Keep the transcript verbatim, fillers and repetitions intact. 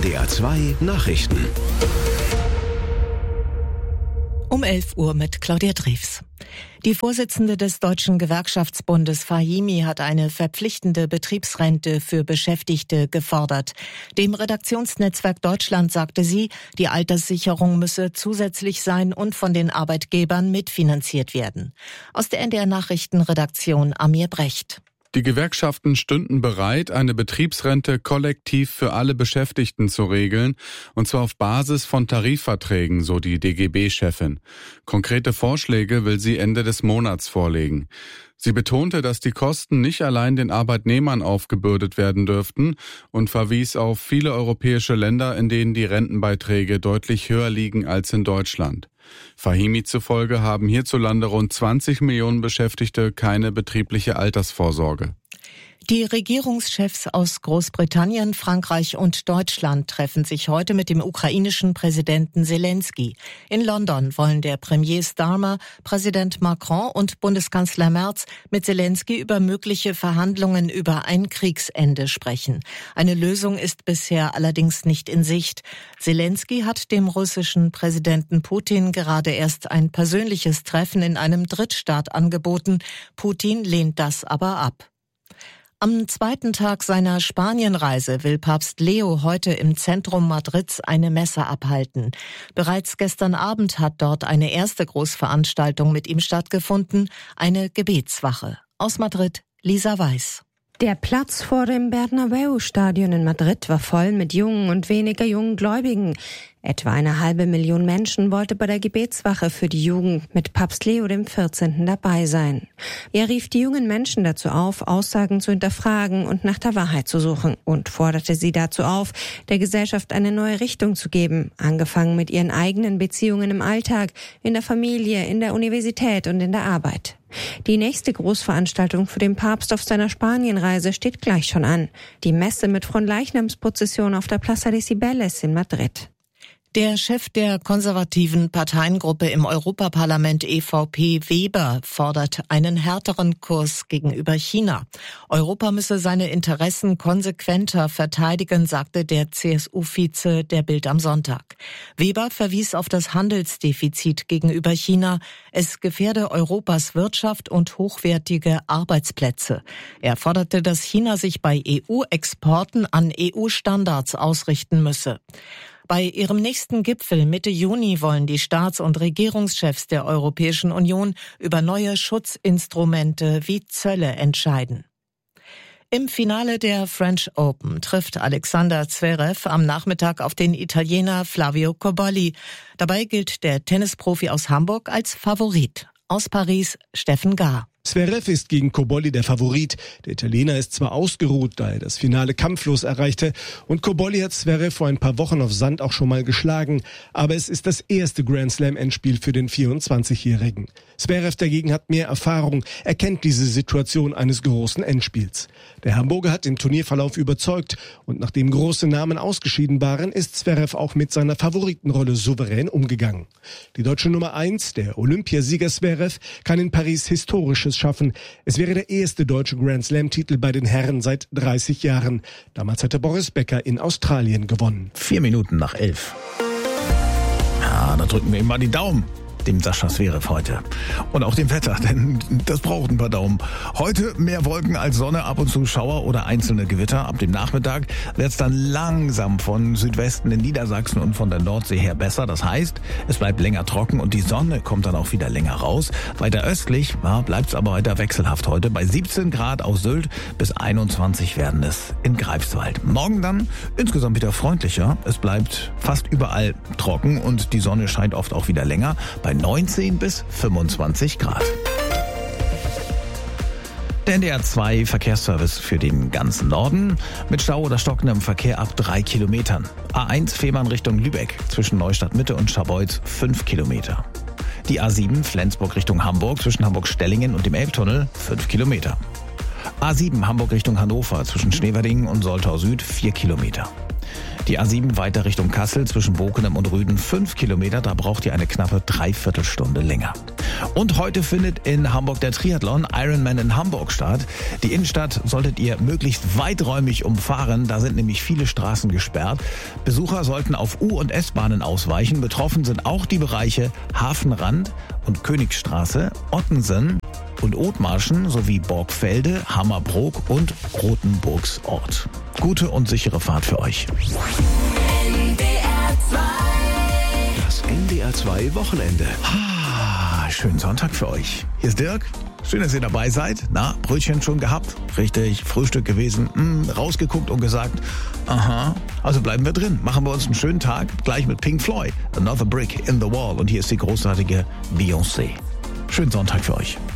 D R zwei Nachrichten. Um elf Uhr mit Claudia Drews. Die Vorsitzende des Deutschen Gewerkschaftsbundes Fahimi hat eine verpflichtende Betriebsrente für Beschäftigte gefordert. Dem Redaktionsnetzwerk Deutschland sagte sie, die Alterssicherung müsse zusätzlich sein und von den Arbeitgebern mitfinanziert werden. Aus der N D R-Nachrichtenredaktion Amir Brecht. Die Gewerkschaften stünden bereit, eine Betriebsrente kollektiv für alle Beschäftigten zu regeln, und zwar auf Basis von Tarifverträgen, so die D G B-Chefin. Konkrete Vorschläge will sie Ende des Monats vorlegen. Sie betonte, dass die Kosten nicht allein den Arbeitnehmern aufgebürdet werden dürften und verwies auf viele europäische Länder, in denen die Rentenbeiträge deutlich höher liegen als in Deutschland. Fahimi zufolge haben hierzulande rund zwanzig Millionen Beschäftigte keine betriebliche Altersvorsorge. Die Regierungschefs aus Großbritannien, Frankreich und Deutschland treffen sich heute mit dem ukrainischen Präsidenten Zelensky. In London wollen der Premier Starmer, Präsident Macron und Bundeskanzler Merz mit Zelensky über mögliche Verhandlungen über ein Kriegsende sprechen. Eine Lösung ist bisher allerdings nicht in Sicht. Zelensky hat dem russischen Präsidenten Putin gerade erst ein persönliches Treffen in einem Drittstaat angeboten. Putin lehnt das aber ab. Am zweiten Tag seiner Spanienreise will Papst Leo heute im Zentrum Madrids eine Messe abhalten. Bereits gestern Abend hat dort eine erste Großveranstaltung mit ihm stattgefunden, eine Gebetswache. Aus Madrid, Lisa Weiß. Der Platz vor dem Bernabeu-Stadion in Madrid war voll mit jungen und weniger jungen Gläubigen. Etwa eine halbe Million Menschen wollte bei der Gebetswache für die Jugend mit Papst Leo dem vierzehnten dabei sein. Er rief die jungen Menschen dazu auf, Aussagen zu hinterfragen und nach der Wahrheit zu suchen und forderte sie dazu auf, der Gesellschaft eine neue Richtung zu geben, angefangen mit ihren eigenen Beziehungen im Alltag, in der Familie, in der Universität und in der Arbeit. Die nächste Großveranstaltung für den Papst auf seiner Spanienreise steht gleich schon an. Die Messe mit Fronleichnamsprozession auf der Plaza de Cibeles in Madrid. Der Chef der konservativen Parteiengruppe im Europaparlament E V P, Weber, fordert einen härteren Kurs gegenüber China. Europa müsse seine Interessen konsequenter verteidigen, sagte der C S U-Vize der Bild am Sonntag. Weber verwies auf das Handelsdefizit gegenüber China. Es gefährde Europas Wirtschaft und hochwertige Arbeitsplätze. Er forderte, dass China sich bei E U-Exporten an E U-Standards ausrichten müsse. Bei ihrem nächsten Gipfel Mitte Juni wollen die Staats- und Regierungschefs der Europäischen Union über neue Schutzinstrumente wie Zölle entscheiden. Im Finale der French Open trifft Alexander Zverev am Nachmittag auf den Italiener Flavio Cobolli. Dabei gilt der Tennisprofi aus Hamburg als Favorit. Aus Paris, Steffen Gahr. Zverev ist gegen Cobolli der Favorit. Der Italiener ist zwar ausgeruht, da er das Finale kampflos erreichte, und Cobolli hat Zverev vor ein paar Wochen auf Sand auch schon mal geschlagen, aber es ist das erste Grand Slam Endspiel für den vierundzwanzigjährigen. Zverev dagegen hat mehr Erfahrung, er kennt diese Situation eines großen Endspiels. Der Hamburger hat im Turnierverlauf überzeugt, und nachdem große Namen ausgeschieden waren, ist Zverev auch mit seiner Favoritenrolle souverän umgegangen. Die deutsche Nummer eins, der Olympiasieger Zverev, kann in Paris Historisches schaffen. Es wäre der erste deutsche Grand Slam-Titel bei den Herren seit dreißig Jahren. Damals hatte Boris Becker in Australien gewonnen. Vier Minuten nach elf. Ja, da drücken wir ihm mal die Daumen. Dem Sascha Zverev heute. Und auch dem Wetter, denn das braucht ein paar Daumen. Heute mehr Wolken als Sonne, ab und zu Schauer oder einzelne Gewitter. Ab dem Nachmittag wird es dann langsam von Südwesten in Niedersachsen und von der Nordsee her besser. Das heißt, es bleibt länger trocken und die Sonne kommt dann auch wieder länger raus. Weiter östlich ja, bleibt es aber weiter wechselhaft heute. Bei siebzehn Grad aus Sylt bis einundzwanzig werden es in Greifswald. Morgen dann insgesamt wieder freundlicher. Es bleibt fast überall trocken und die Sonne scheint oft auch wieder länger. Bei neunzehn bis fünfundzwanzig Grad. Der N D R zwei Verkehrsservice für den ganzen Norden mit Stau oder stockendem Verkehr ab drei Kilometern. A eins Fehmarn Richtung Lübeck zwischen Neustadt Mitte und Scharbeutz fünf Kilometer. Die A sieben Flensburg Richtung Hamburg zwischen Hamburg-Stellingen und dem Elbtunnel fünf Kilometer. A sieben Hamburg Richtung Hannover zwischen Schneverdingen und Soltau Süd vier Kilometer. Die A sieben weiter Richtung Kassel zwischen Bokenem und Rüden fünf Kilometer, da braucht ihr eine knappe Dreiviertelstunde länger. Und heute findet in Hamburg der Triathlon Ironman in Hamburg statt. Die Innenstadt solltet ihr möglichst weiträumig umfahren, da sind nämlich viele Straßen gesperrt. Besucher sollten auf U- und S-Bahnen ausweichen. Betroffen sind auch die Bereiche Hafenrand und Königsstraße, Ottensen und Othmarschen sowie Borgfelde, Hammerbrook und Rothenburgsort. Gute und sichere Fahrt für euch. N D R zwei. Das N D R zwei Wochenende. Ah, schönen Sonntag für euch. Hier ist Dirk. Schön, dass ihr dabei seid. Na, Brötchen schon gehabt? Richtig, Frühstück gewesen. Mm, rausgeguckt und gesagt, aha. Also bleiben wir drin. Machen wir uns einen schönen Tag. Gleich mit Pink Floyd. Another Brick in the Wall. Und hier ist die großartige Beyoncé. Schönen Sonntag für euch.